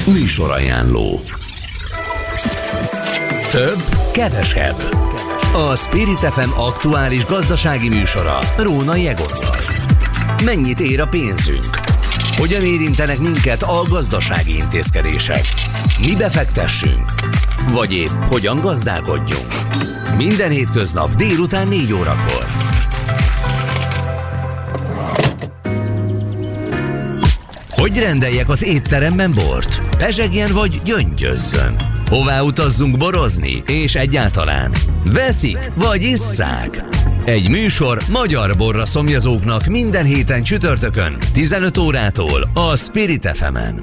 Műsorajánló. Több, kevesebb. A Spirit FM aktuális gazdasági műsora Rónai Egonnal. Mennyit ér a pénzünk? Hogyan érintenek minket a gazdasági intézkedések? Mi befektessünk? Vagy épp hogyan gazdálkodjunk? Minden hétköznap délután 4 órakor. Hogy rendeljek az étteremben bort? Pezsegjen vagy gyöngyözzön? Hová utazzunk borozni? És egyáltalán veszik vagy isszák? Egy műsor magyar borra szomjazóknak minden héten csütörtökön 15 órától a Spirit FM-en.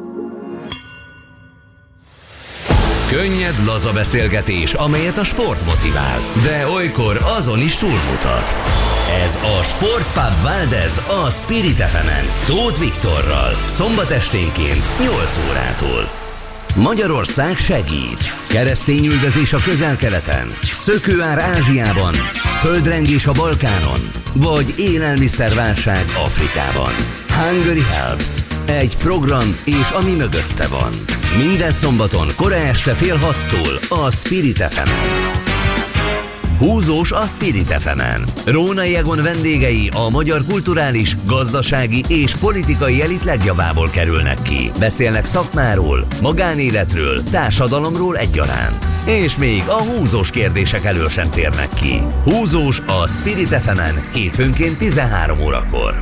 Könnyed, laza beszélgetés, amelyet a sport motivál, de olykor azon is túlmutat. Ez a Sportpub Valdez a Spirit FM-en, Tóth Viktorral, szombat esténként 8 órától. Magyarország segít. Keresztényüldözés a Közel-Keleten, szökőár Ázsiában, földrengés a Balkánon, vagy élelmiszerválság Afrikában. Hungary Helps. Egy program és ami mögötte van. Minden szombaton kora este 5:30 a Spirit FM-en. Húzós a Spirit FM-en. Rónai Egon vendégei a magyar kulturális, gazdasági és politikai elit legjavából kerülnek ki. Beszélnek szakmáról, magánéletről, társadalomról egyaránt. És még a húzós kérdések elől sem térnek ki. Húzós a Spirit FM-en hétfőnként 13 órakor.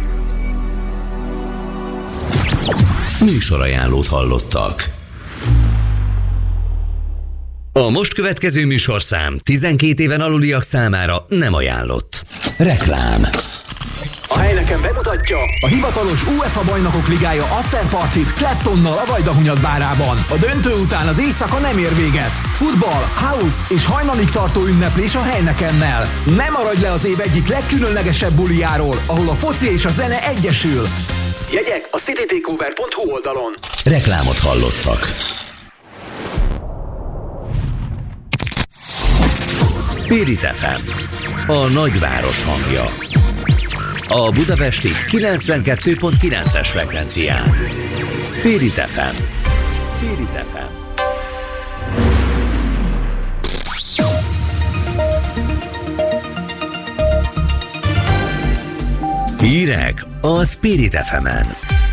Műsorajánlót hallottak. A most következő műsorszám 12 éven aluliak számára nem ajánlott. Reklám. A Heineken bemutatja a hivatalos UEFA Bajnokok Ligája afterpartit Claptonnal a Vajdahunyad bárában. A döntő után az éjszaka nem ér véget. Futball, house és hajnalig tartó ünneplés a Heinekennel. Ne maradj le az év egyik legkülönlegesebb bulijáról, ahol a foci és a zene egyesül. Jegyek a citytakeover.hu oldalon. Reklámot hallottak. Spirit FM, a nagyváros hangja. A budapesti 92.9-es frekvencián. Spirit FM. Spirit FM. Hírek a Spirit FM-en.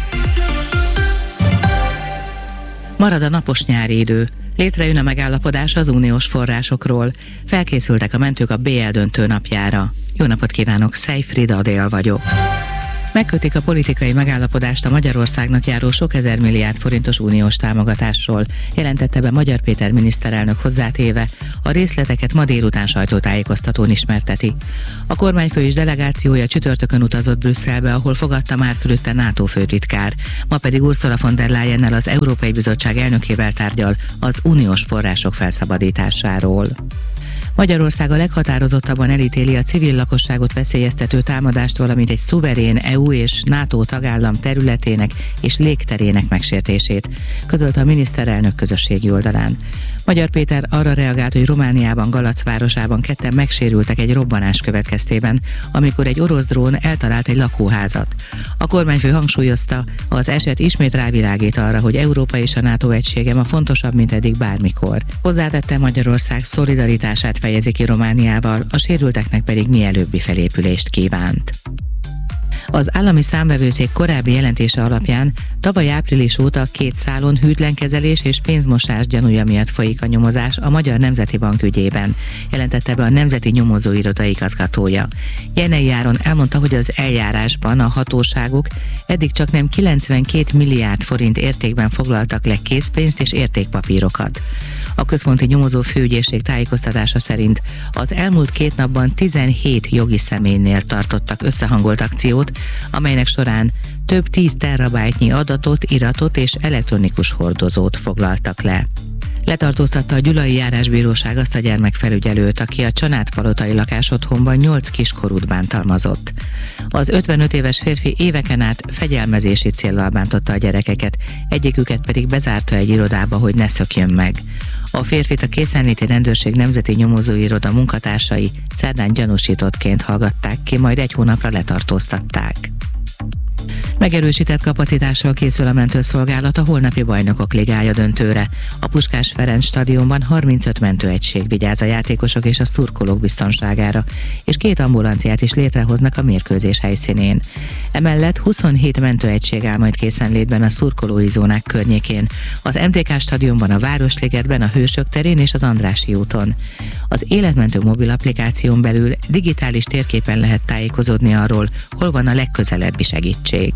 Marad a napos nyári idő. Létrejön a megállapodás az uniós forrásokról. Felkészültek a mentők a BL döntő napjára. Jó napot kívánok, Szejfrid Adél vagyok. Megkötik a politikai megállapodást a Magyarországnak járó sok ezer milliárd forintos uniós támogatásról, jelentette be Magyar Péter miniszterelnök hozzátéve, a részleteket ma délután sajtótájékoztatón ismerteti. A kormányfő és delegációja csütörtökön utazott Brüsszelbe, ahol fogadta Mark Rutte NATO főtitkár, ma pedig Ursula von der Leyennel, az Európai Bizottság elnökével tárgyal az uniós források felszabadításáról. Magyarország a leghatározottabban elítéli a civil lakosságot veszélyeztető támadást, valamint egy szuverén EU és NATO tagállam területének és légterének megsértését, közölte a miniszterelnök közösségi oldalán. Magyar Péter arra reagált, hogy Romániában, Galac városában ketten megsérültek egy robbanás következtében, amikor egy orosz drón eltalált egy lakóházat. A kormányfő hangsúlyozta, az eset ismét rávilágít arra, hogy Európa és a NATO egysége ma fontosabb, mint eddig bármikor. Hozzátette, Magyarország szolidaritását fejezi ki Romániával, a sérülteknek pedig mielőbbi felépülést kívánt. Az állami számvevőszék korábbi jelentése alapján tavaly április óta 2 szálon hűtlenkezelés és pénzmosás gyanúja miatt folyik a nyomozás a Magyar Nemzeti Bank ügyében, jelentette be a Nemzeti Nyomozóiroda igazgatója. Jenei Áron elmondta, hogy az eljárásban a hatóságok eddig csaknem 92 milliárd forint értékben foglaltak le készpénzt és értékpapírokat. A központi nyomozó főügyészség tájékoztatása szerint az elmúlt 2 napban 17 jogi személynél tartottak összehangolt akciót, amelynek során több 10 terabájtnyi adatot, iratot és elektronikus hordozót foglaltak le. Letartóztatta a Gyulai Járásbíróság azt a gyermekfelügyelőt, aki a Csanádpalotai lakásotthonban 8 kiskorút bántalmazott. Az 55 éves férfi éveken át fegyelmezési céllal bántotta a gyerekeket, egyiküket pedig bezárta egy irodába, hogy ne szökjön meg. A férfit a Készenléti Rendőrség Nemzeti Nyomozóiroda munkatársai szerdán gyanúsítottként hallgatták ki, majd 1 hónapra letartóztatták. Megerősített kapacitással készül a mentőszolgálat a holnapi Bajnokok Ligája döntőre. A Puskás Ferenc stadionban 35 mentőegység vigyáz a játékosok és a szurkolók biztonságára, és 2 ambulanciát is létrehoznak a mérkőzés helyszínén. Emellett 27 mentőegység áll majd készenlétben a szurkolói zónák környékén, az MTK stadionban, a Városligetben, a Hősök terén és az Andrássy úton. Az Életmentő mobil applikáción belül digitális térképen lehet tájékozódni arról, hol van a legközelebbi segítség.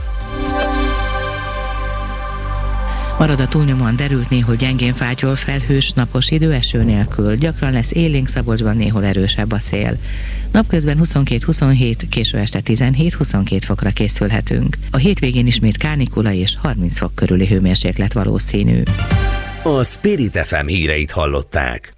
Marad a túlnyomóan derült, néhol gyengén fátyol, felhős, napos idő, eső nélkül. Gyakran lesz élénk, Szabolcsban néhol erősebb a szél. Napközben 22-27, késő este 17-22 fokra készülhetünk. A hétvégén ismét kánikula és 30 fok körüli hőmérséklet valószínű. A Spirit FM híreit hallották.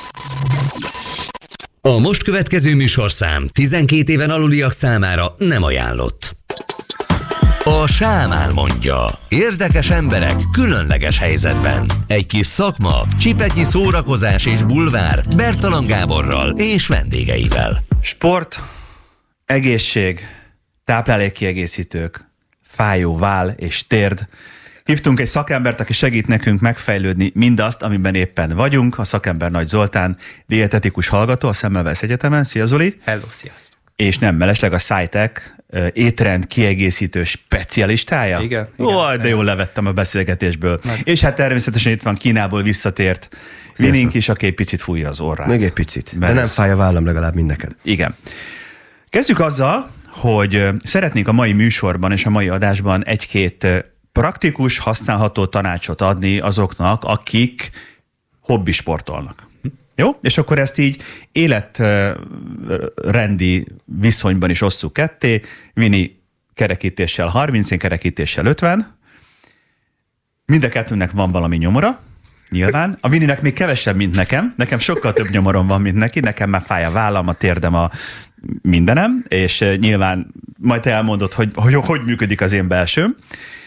A most következő műsorszám 12 éven aluliak számára nem ajánlott. A Sámán mondja. Érdekes emberek különleges helyzetben. Egy kis szakma, csipetnyi szórakozás és bulvár Bertalan Gáborral és vendégeivel. Sport, egészség, táplálékkiegészítők, fájó váll és térd. Hívtunk egy szakembert, aki segít nekünk megfejlődni mindazt, amiben éppen vagyunk. A szakember Nagy Zoltán, dietetikus hallgató a Semmelweis Egyetemen. Szia Zoli! Hello, sziasztok! És nem mellesleg a SciTech étrend kiegészítő specialistája. Igen. De jól levettem a beszélgetésből. És hát természetesen itt van Kínából visszatért Vinink is, aki egy picit fújja az orrát. Még egy picit, de nem fáj a vállam legalább, mint neked. Igen. Kezdjük azzal, hogy szeretnénk a mai műsorban és a mai adásban egy-két praktikus, használható tanácsot adni azoknak, akik hobbisportolnak. Jó? És akkor ezt így életrendi viszonyban is osszuk ketté. Vini kerekítéssel 30, én kerekítéssel 50. Mind a kettőnek van valami nyomora, nyilván. A Vininek még kevesebb, mint nekem. Nekem sokkal több nyomorom van, mint neki. Nekem már fáj a vállam, a térdem, a mindenem. És nyilván majd te elmondod, hogy működik az én belsőm.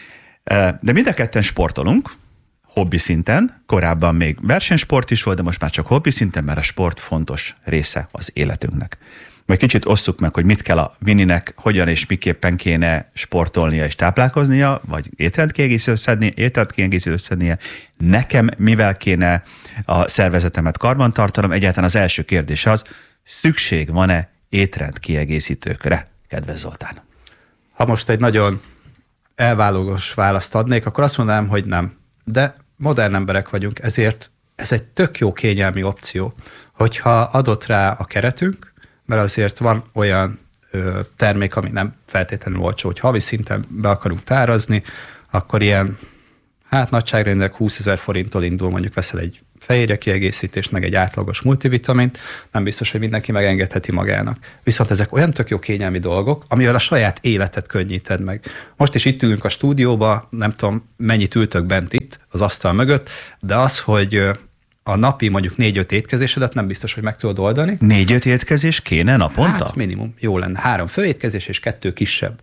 De mind a ketten sportolunk, hobbi szinten, korábban még versenysport is volt, de most már csak hobbi szinten, mert a sport fontos része az életünknek. Majd kicsit osszuk meg, hogy mit kell a Vininek, hogyan és miképpen kéne sportolnia és táplálkoznia, vagy étrendkiegészítőt szednie, nekem mivel kéne a szervezetemet karbantartanom. Egyáltalán az első kérdés az, szükség van-e étrendkiegészítőkre, kedves Zoltán? Ha most egy nagyon elválogos választ adnék, akkor azt mondanám, hogy nem. De modern emberek vagyunk, ezért ez egy tök jó kényelmi opció, hogyha adott rá a keretünk, mert azért van olyan termék, ami nem feltétlenül olcsó, hogy havi szinten be akarunk tárazni, akkor ilyen, nagyságrendileg 20 000 forinttól indul, mondjuk veszel egy fehérje kiegészítést, meg egy átlagos multivitamint, nem biztos, hogy mindenki megengedheti magának. Viszont ezek olyan tök jó kényelmi dolgok, amivel a saját életet könnyíted meg. Most is itt ülünk a stúdióba, nem tudom, mennyit ültök bent itt az asztal mögött, de az, hogy a napi mondjuk 4-5 étkezésedet nem biztos, hogy meg tudod oldani. 4-5 étkezés kéne naponta? Hát minimum, jó lenne. 3 főétkezés és 2 kisebb.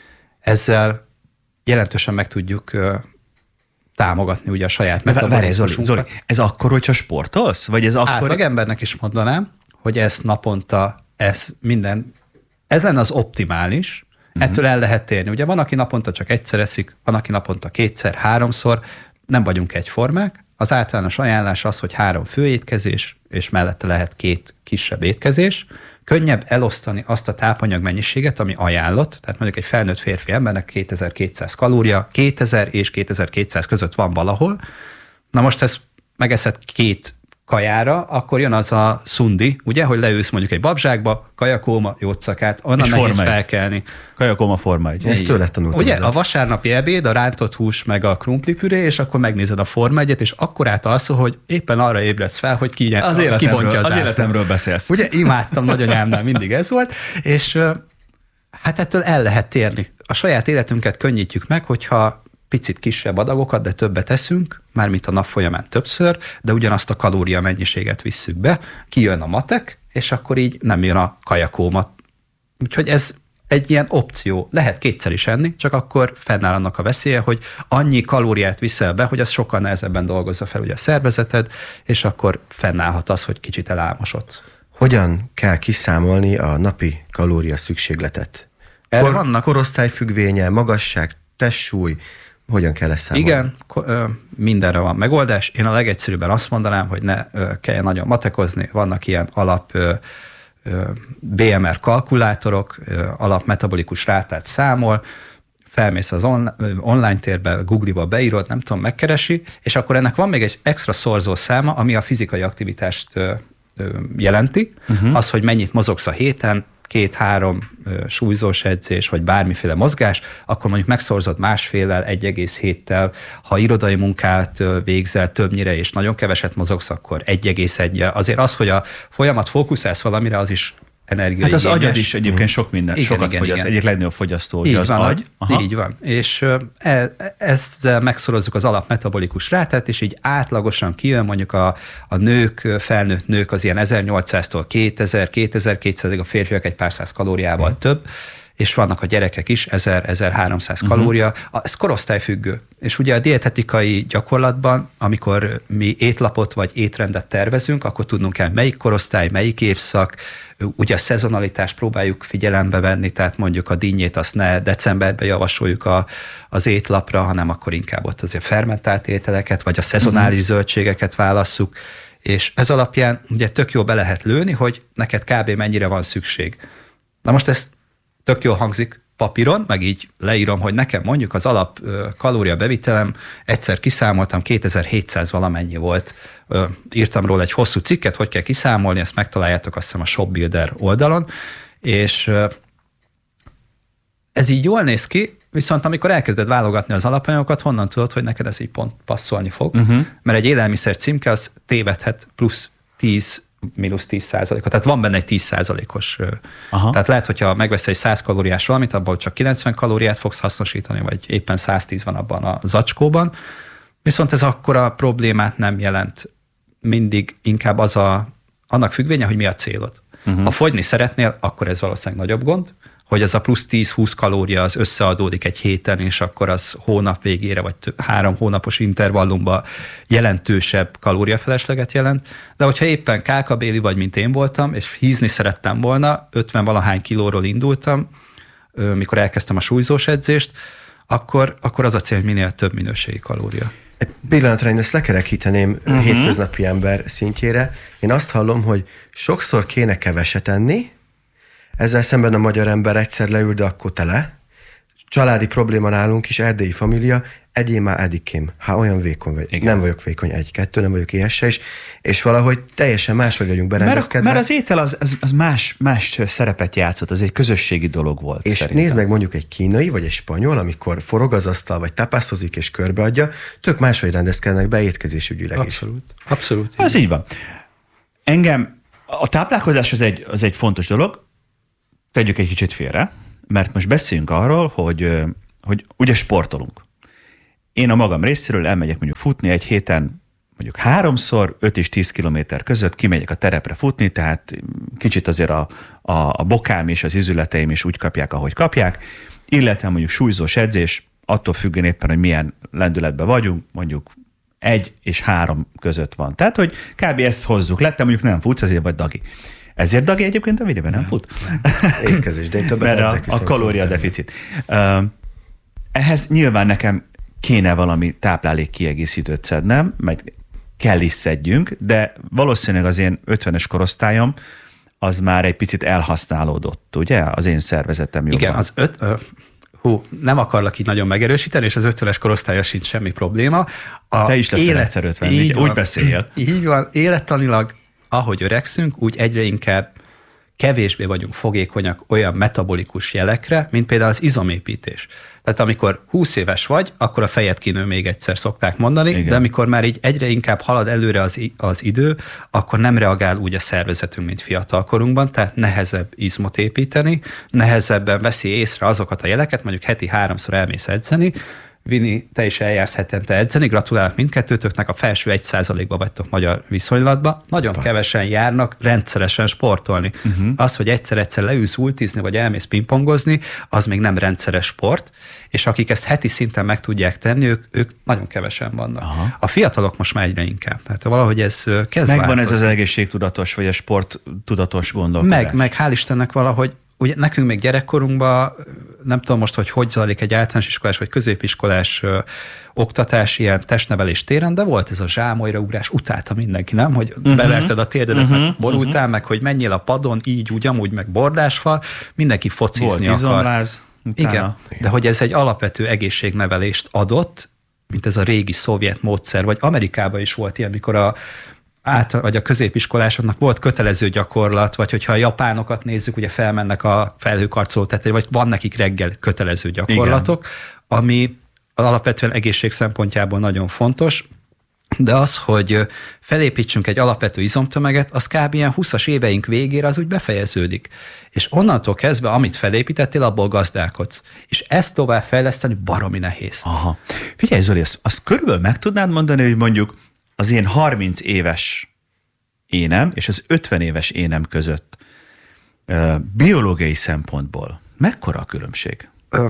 Ezzel jelentősen meg tudjuk támogatni ugye a saját metabolizmusunkat. Zoli, ez akkor, hogyha sportolsz? Vagy ez akkor... Átlag embernek is mondanám, hogy ez naponta, ez lenne az optimális, ettől el lehet térni. Ugye van, aki naponta csak egyszer eszik, van, aki naponta 2-szer, 3-szor, nem vagyunk egyformák. Az általános ajánlás az, hogy 3 főétkezés, és mellette lehet 2 kisebb étkezés. Könnyebb elosztani azt a tápanyag mennyiséget, ami ajánlott, tehát mondjuk egy felnőtt férfi embernek 2200 kalória, 2000 és 2200 között van valahol. Na most ezt megeszed 2 kajára, akkor jön az a szundi, ugye, hogy leülsz mondjuk egy babzsákba, kajakóma, jócakát, onnan nehéz felkelni. Kajakóma Forma 1. Ezt tőle tanultam. Ugye, a vasárnapi ebéd, a rántott hús meg a krumplipüré, és akkor megnézed a Forma 1-et, és akkor alszol, hogy éppen arra ébredsz fel, hogy kibontja az életemről beszélsz. Ugye, imádtam, nagyanyámnál mindig ez volt, és hát ettől el lehet térni. A saját életünket könnyítjük meg, hogyha picit kisebb adagokat, de többet eszünk, mármint a nap folyamán többször, de ugyanazt a kalória mennyiséget visszük be, kijön a matek, és akkor így nem jön a kajakóma. Úgyhogy ez egy ilyen opció. Lehet 2-szer is enni, csak akkor fennáll annak a veszélye, hogy annyi kalóriát viszel be, hogy az sokkal nehezebben dolgozza fel ugye a szervezeted, és akkor fennállhat az, hogy kicsit elálmosodsz. Hogyan kell kiszámolni a napi kalória szükségletet? Vannak korosztály függvénye, magasság, testsúly, hogyan kell ezt számolni? Igen, mindenre van megoldás. Én a legegyszerűbben azt mondanám, hogy ne kelljen nagyon matekozni. Vannak ilyen alap BMR kalkulátorok, alap metabolikus rátát számol, felmész az online térbe, Google-ba beírod, nem tudom, megkeresi, és akkor ennek van még egy extra szorzó száma, ami a fizikai aktivitást jelenti, az, hogy mennyit mozogsz a héten, 2-3 súlyzós edzés, vagy bármiféle mozgás, akkor mondjuk megszorzod másféllel, 1,7-tel, ha irodai munkát végzel többnyire, és nagyon keveset mozogsz, akkor 1,1. Azért az, hogy a folyamat fókuszálsz valamire, az is energiaigényes. Hát az agyad is egyébként sok minden, sokat fogyaszt. Egyik legnagyobb fogyasztó, hogy az agy. Így van. És ezzel megszorozzuk az alapmetabolikus rátát, és így átlagosan kijön mondjuk a nők, felnőtt nők az ilyen 1800-tól 2000-2200-ig, a férfiak egy pár száz kalóriával több, és vannak a gyerekek is, 1000-1300 kalória. Ez korosztályfüggő. És ugye a dietetikai gyakorlatban, amikor mi étlapot vagy étrendet tervezünk, akkor tudnunk kell, melyik korosztály, melyik évszak, ugye a szezonalitást próbáljuk figyelembe venni, tehát mondjuk a dinnyét azt ne decemberben javasoljuk az étlapra, hanem akkor inkább ott azért fermentált ételeket, vagy a szezonális zöldségeket válasszuk, és ez alapján ugye tök jó be lehet lőni, hogy neked kb. Mennyire van szükség. Na most ez tök jól hangzik papíron, meg így leírom, hogy nekem mondjuk az alap kalóriabevitelem, egyszer kiszámoltam, 2700 valamennyi volt. Írtam róla egy hosszú cikket, hogy kell kiszámolni, ezt megtaláljátok azt hiszem a ShopBuilder oldalon, és ez így jól néz ki, viszont amikor elkezded válogatni az alapanyagokat, honnan tudod, hogy neked ez így pont passzolni fog? Mert egy élelmiszer címke az tévedhet plusz 10 -10%-ot. Tehát van benne egy 10%-os. Tehát lehet, hogyha megveszel egy 100 kalóriás valamit, abból csak 90 kalóriát fogsz hasznosítani, vagy éppen 110 van abban a zacskóban. Viszont ez akkora problémát nem jelent. Mindig inkább annak függvénye, hogy mi a célod. Ha fogyni szeretnél, akkor ez valószínűleg nagyobb gond, hogy az a plusz 10-20 kalória az összeadódik egy héten, és akkor az hónap végére, vagy 3 hónapos intervallumban jelentősebb kalóriafelesleget jelent. De hogyha éppen kálkabéli vagy, mint én voltam, és hízni szerettem volna, 50-valahány kilóról indultam, mikor elkezdtem a súlyzós edzést, akkor az a cél, hogy minél több minőségi kalória. Egy pillanatra én ezt lekerekíteném hétköznapi ember szintjére. Én azt hallom, hogy sokszor kéne keveset enni, ezzel szemben a magyar ember egyszer leül, de akkor tele. Családi probléma nálunk is, erdélyi família, egyél már edikém. Olyan vékony vagy. Igen. Nem vagyok vékony, 1-2, nem vagyok éhes se is, és valahogy teljesen máshogy vagyunk berendezkedve. Mert az étel az más szerepet játszott, az egy közösségi dolog volt. És szerintem. Nézd meg mondjuk egy kínai, vagy egy spanyol, amikor forog az asztal, vagy tapászozik és körbeadja, tök máshogy rendezkednek be étkezésügyileg is. Abszolút. Ez így van. Engem a táplálkozás az egy fontos dolog, tegyük egy kicsit félre, mert most beszéljünk arról, hogy ugye sportolunk. Én a magam részéről elmegyek mondjuk futni egy héten, mondjuk 3-szor, 5 és 10 kilométer között kimegyek a terepre futni, tehát kicsit azért a bokám és az izületeim is úgy kapják, ahogy kapják, illetve mondjuk súlyzós edzés, attól függően éppen, hogy milyen lendületben vagyunk, mondjuk 1 és 3 között van. Tehát, hogy kb. Ezt hozzuk le, te mondjuk nem futsz, azért vagy Dagi. Ezért Dagi egyébként a videóban nem fut? Étkezés, de én többet edzek. A kalóriadeficit. Ehhez nyilván nekem kéne valami táplálékkiegészítőt szednem, meg kell is szedjünk, de valószínűleg az én 50-es korosztályom az már egy picit elhasználódott, ugye? Az én szervezetem jobban. Igen, az nem akarlak így nagyon megerősíteni, és az 50-es korosztálya sincs semmi probléma. Te is leszel egyszer 50, úgy beszéljél. Így van, élettanilag ahogy öregszünk, úgy egyre inkább kevésbé vagyunk fogékonyak olyan metabolikus jelekre, mint például az izomépítés. Tehát amikor 20 éves vagy, akkor a fejed kinő még egyszer szokták mondani, igen. De amikor már így egyre inkább halad előre az idő, akkor nem reagál úgy a szervezetünk, mint fiatalkorunkban, tehát nehezebb izmot építeni, nehezebben veszi észre azokat a jeleket, mondjuk heti 3-szor elmész edzeni. Vini, te is eljársz hetente edzeni, gratulálok mindkettőtöknek, a felső 1%-ba vagytok magyar viszonylatban. Nagyon kevesen járnak rendszeresen sportolni. Az, hogy egyszer-egyszer leülsz ultizni, vagy elmész pingpongozni, az még nem rendszeres sport, és akik ezt heti szinten meg tudják tenni, ők nagyon kevesen vannak. Aha. A fiatalok most már egyre inkább. Tehát valahogy ez kezd megvan változni. Ez az egészségtudatos, vagy a sporttudatos gondolkodás. Meg hál' Istennek valahogy ugye nekünk még gyerekkorunkban, nem tudom most, hogy zajlik egy általános iskolás vagy középiskolás oktatás ilyen testnevelés téren, de volt ez a zsámolyra ugrás, utálta mindenki, nem? Hogy beverted a térdedet, meg borultál, meg hogy menjél a padon, így, úgy, amúgy, meg bordásfal, mindenki focizni akart. Izomláz, igen, de hogy ez egy alapvető egészségnevelést adott, mint ez a régi szovjet módszer, vagy Amerikában is volt ilyen, mikor vagy a középiskolásoknak volt kötelező gyakorlat, vagy hogyha a japánokat nézzük, ugye felmennek a felhőkarcoló tetejére, vagy van nekik reggel kötelező gyakorlatok, igen, ami alapvetően egészség szempontjából nagyon fontos, de az, hogy felépítsünk egy alapvető izomtömeget, az kb. Ilyen 20-as éveink végére az úgy befejeződik. És onnantól kezdve, amit felépítettél, abból gazdálkodsz. És ezt tovább fejleszteni baromi nehéz. Aha. Figyelj Zoli, azt körülbelül meg tudnád mondani, hogy mondjuk az én 30 éves énem és az 50 éves énem között biológiai szempontból mekkora a különbség?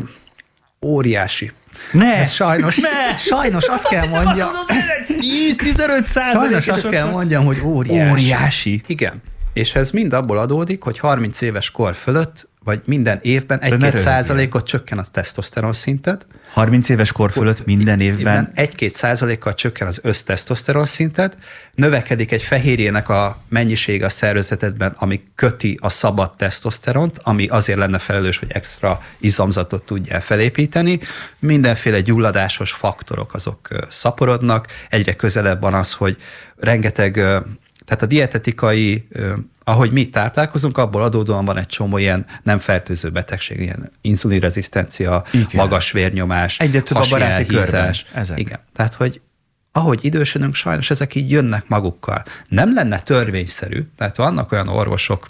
Óriási. Ne! Sajnos azt kell mondjam. 10-15%. Sajnos azt kell mondjam, hogy óriási. Óriási. Igen. És ez mind abból adódik, hogy 30 éves kor fölött, vagy minden évben 1-2%-ot csökken a tesztoszteron szinted. 30 éves kor fölött minden évben 1-2%-kal csökken az össztesztoszteron szinted, növekedik egy fehérjének a mennyisége a szervezetedben, ami köti a szabad tesztoszteront, ami azért lenne felelős, hogy extra izomzatot tudjál felépíteni. Mindenféle gyulladásos faktorok azok szaporodnak, egyre közelebb van az, hogy rengeteg, tehát a dietetikai, ahogy mi táplálkozunk, abból adódóan van egy csomó ilyen nem fertőző betegség, ilyen inzulinrezisztencia, magas vérnyomás, hasi elhízás. Igen. Tehát, hogy ahogy idősödünk, sajnos ezek így jönnek magukkal. Nem lenne törvényszerű, tehát vannak olyan orvosok,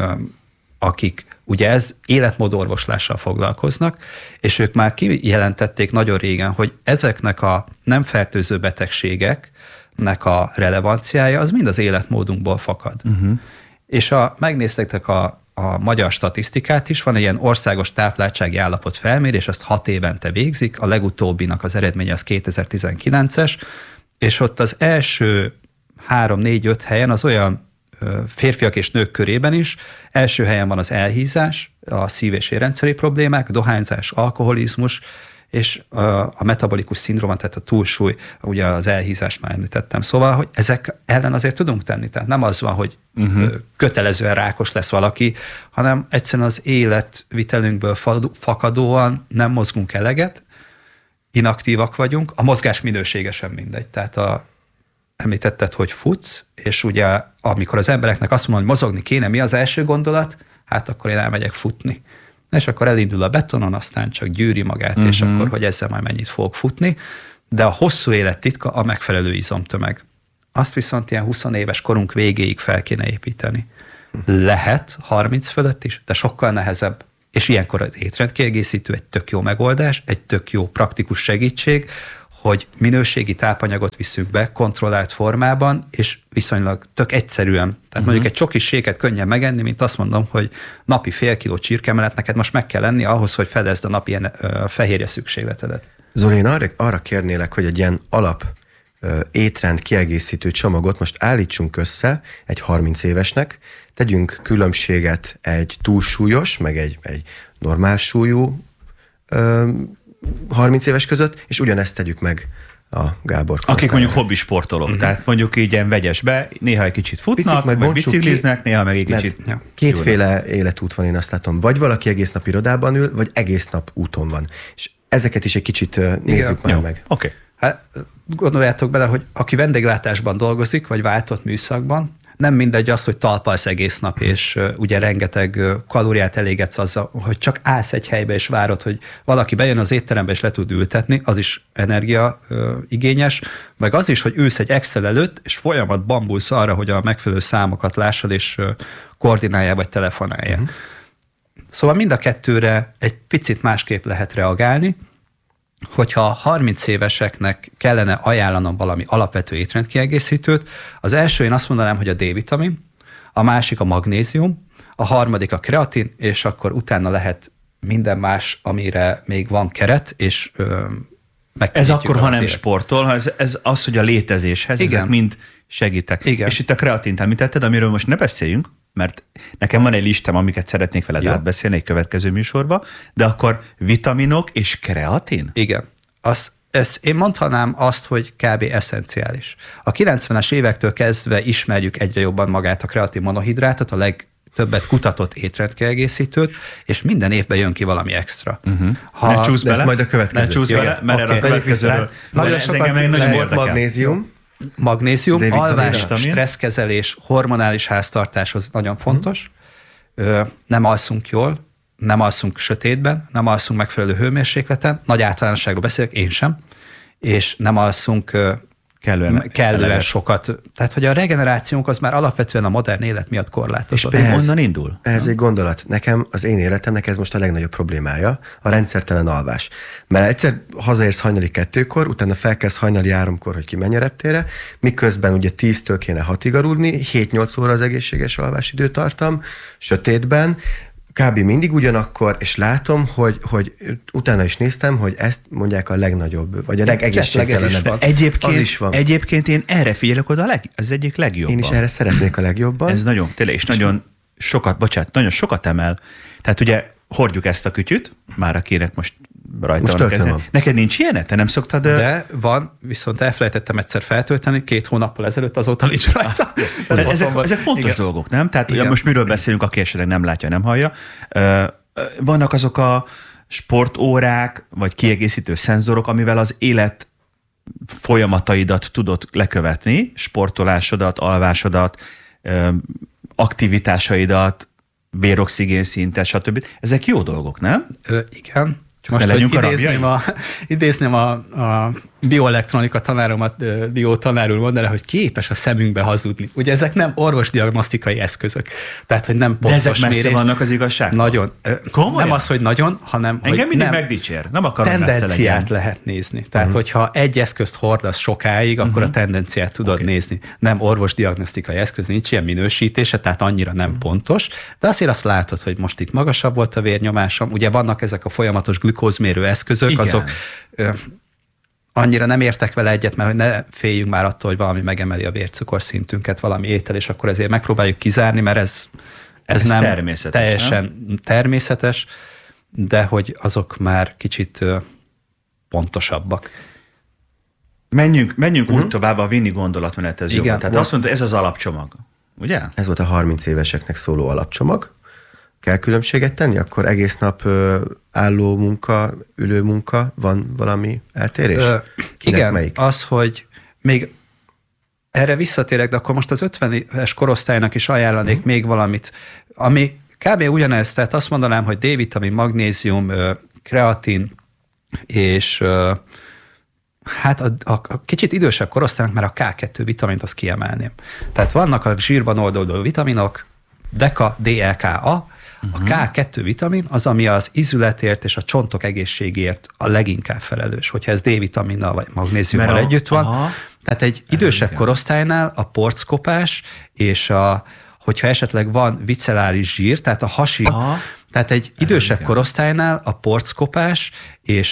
akik ugye ez életmódorvoslással foglalkoznak, és ők már kijelentették nagyon régen, hogy ezeknek a nem fertőző betegségeknek a relevanciája az mind az életmódunkból fakad. És megnéztek a magyar statisztikát is, van egy ilyen országos tápláltsági állapot felmérés, azt 6 évente végzik, a legutóbbinak az eredménye az 2019-es, és ott az első 3-4-5 helyen az olyan férfiak és nők körében is, első helyen van az elhízás, a szív- és érrendszeri problémák, dohányzás, alkoholizmus, és a metabolikus szindróma, tehát a túlsúly, ugye az elhízást már említettem. Szóval, hogy ezek ellen azért tudunk tenni. Tehát nem az van, hogy kötelezően rákos lesz valaki, hanem egyszerűen az életvitelünkből fakadóan nem mozgunk eleget, inaktívak vagyunk, a mozgás minősége sem mindegy. Tehát említetted, hogy futsz, és ugye amikor az embereknek azt mondom, hogy mozogni kéne, mi az első gondolat? Hát akkor én elmegyek futni. És akkor elindul a betonon, aztán csak gyűri magát, és akkor, hogy ezzel majd mennyit fog futni. De a hosszú élet titka a megfelelő izomtömeg. Azt viszont ilyen 20 éves korunk végéig fel kéne építeni. Lehet 30 fölött is, de sokkal nehezebb. És ilyenkor az étrendkiegészítő egy tök jó megoldás, egy tök jó praktikus segítség, hogy minőségi tápanyagot viszünk be kontrollált formában, és viszonylag tök egyszerűen. Tehát mondjuk egy csokis séket könnyen megenni, mint azt mondom, hogy napi fél kiló csirkemelet neked most meg kell lenni ahhoz, hogy fedezd a napi fehérje szükségletedet. Zoli, én arra kérnélek, hogy egy ilyen alap étrend kiegészítő csomagot most állítsunk össze egy 30 évesnek, tegyünk különbséget egy túlsúlyos, meg egy normál súlyú 30 éves között, és ugyanezt tegyük meg a Gábor korosztályra. Akik mondjuk hobbisportolók, tehát mondjuk így ilyen vegyesbe, néha egy kicsit futnak, meg bicikliznek, néha meg egy kicsit... Kétféle életút van, én azt látom. Vagy valaki egész nap irodában ül, vagy egész nap úton van. És ezeket is egy kicsit nézzük már meg. Oké. Hát gondoljátok bele, hogy aki vendéglátásban dolgozik, vagy váltott műszakban, nem mindegy az, hogy talpalsz egész nap, és ugye rengeteg kalóriát elégetsz azzal, hogy csak állsz egy helybe, és várod, hogy valaki bejön az étterembe, és le tud ültetni, az is energia igényes, meg az is, hogy ülsz egy Excel előtt, és folyamat bambulsz arra, hogy a megfelelő számokat lássad, és koordináljál, vagy telefonáljál. Szóval mind a kettőre egy picit másképp lehet reagálni, hogyha 30 éveseknek kellene ajánlanom valami alapvető étrendkiegészítőt, az első én azt mondanám, hogy a D-vitamin, a másik a magnézium, a harmadik a kreatin, és akkor utána lehet minden más, amire még van keret, és ez akkor, ha nem sportol, ez az, hogy a létezéshez, ezek mind segítek. Igen. És itt a kreatint említetted, amiről most ne beszéljünk, mert nekem van egy listám, amiket szeretnék veled átbeszélni egy következő műsorba, de akkor vitaminok és kreatin? Igen. Én mondhatnám azt, hogy kb. Eszenciális. A 90-es évektől kezdve ismerjük egyre jobban magát a kreatin monohidrátot, a legtöbbet kutatott étrendkiegészítőt, és minden évben jön ki valami extra. Ne csúsz bele, majd a következő. Ne csúsz bele, mert erre a következőről. Nagyon sokat magnézium, alvás, stresszkezelés, hormonális háztartáshoz nagyon fontos. Nem alszunk jól, nem alszunk sötétben, nem alszunk megfelelő hőmérsékleten, nagy általánosságról beszélek, én sem, és nem alszunk kellően sokat. Tehát, hogy a regenerációnk az már alapvetően a modern élet miatt korlátozott. És onnan indul? Ez egy gondolat. Nekem, az én életemnek ez most a legnagyobb problémája, a rendszertelen alvás. Mert egyszer hazaérsz hajnali 2-kor, utána felkezd hajnali 3-kor, hogy kimenj a reptére, miközben ugye 10-től kéne 6-ig aludni, 7-8 óra az egészséges alvásidőtartam, sötétben, kb. Mindig ugyanakkor, és látom, hogy utána is néztem, hogy ezt mondják a legnagyobb, vagy a legegészségtelenebb. Egyébként én erre figyelek oda, ez egyik legjobban. Én is erre szeretnék a legjobban. Ez nagyon, tényleg, és nagyon sokat emel. Tehát ugye hordjuk ezt a kütyüt, már akinek most rajta van ezen. Neked nincs ilyenet? Te nem szoktad? De van, viszont elfelejtettem egyszer feltölteni, 2 hónappal ezelőtt, azóta nincs rajta. Ezek fontos dolgok, nem? Tehát ugye most miről beszélünk, aki esetleg nem látja, nem hallja. Vannak azok a sportórák, vagy kiegészítő szenzorok, amivel az élet folyamataidat tudod lekövetni, sportolásodat, alvásodat, aktivitásaidat, véroxigén szintet, stb. Ezek jó dolgok, nem? Igen. Csak most, hogy idézném a bioelektronika tanáromat, Dió tanár úr mondaná, hogy képes a szemünkbe hazudni. Ugye ezek nem orvosdiagnosztikai eszközök. Tehát, hogy nem pontos mérés. De ezek messze vannak az igazság? Nagyon. Nem az, hogy nagyon, hanem engem hogy mindig megdicsér. Nem akarom tendenciát lehet nézni. Tehát, hogyha egy eszközt hordasz sokáig, akkor a tendenciát tudod nézni. Nem orvosdiagnosztikai eszköz, nincs ilyen minősítése, tehát annyira nem pontos. De azért azt látod, hogy most itt magasabb volt a vérnyomásom. Ugye vannak ezek a folyamatos glükózmérő eszközök, igen. Azok annyira nem értek vele egyet, mert ne féljünk már attól, hogy valami megemeli a vércukorszintünket, valami étel, és akkor ezért megpróbáljuk kizárni, mert ez nem teljesen természetes, de hogy azok már kicsit pontosabbak. Menjünk úgy tovább, a Vini gondolatmenethez jobban. Tehát azt mondta, ez az alapcsomag, ugye? Ez volt a 30 éveseknek szóló alapcsomag. Kell különbséget tenni? Akkor egész nap álló munka, ülő munka, van valami eltérés? Igen, melyik? Az, hogy még erre visszatérek, de akkor most az 50-es korosztálynak is ajánlanék még valamit, ami kb. Ugyanez, tehát azt mondanám, hogy D-vitamin, magnézium, kreatin, és hát a kicsit idősebb korosztálynak már a K2 vitamint azt kiemelném. Tehát vannak a zsírban oldódó vitaminok, DEKA, DLKA, a K2 vitamin az, ami az ízületért és a csontok egészségért a leginkább felelős, hogyha ez D-vitaminnal vagy magnéziummal együtt van. Tehát egy idősebb korosztálynál a porckopás és hogyha esetleg van vicelláris zsír, tehát a hasi, tehát egy idősebb korosztálynál a porckopás és